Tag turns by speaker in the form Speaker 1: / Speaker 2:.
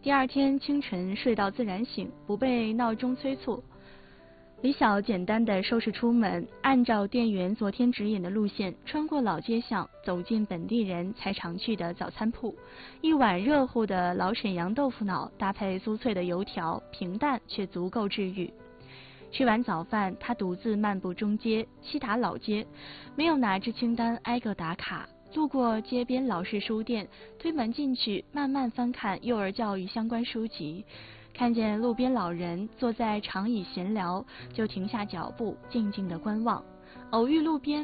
Speaker 1: 第二天清晨睡到自然醒，不被闹钟催促。李晓简单的收拾出门，按照店员昨天指引的路线，穿过老街巷，走进本地人才常去的早餐铺。一碗热乎的老沈阳豆腐脑，搭配酥脆的油条，平淡却足够治愈。吃完早饭，他独自漫步中街，西达老街，没有拿着清单挨个打卡。路过街边老式书店，推门进去，慢慢翻看幼儿教育相关书籍。看见路边老人坐在长椅闲聊，就停下脚步，静静地观望。偶遇路边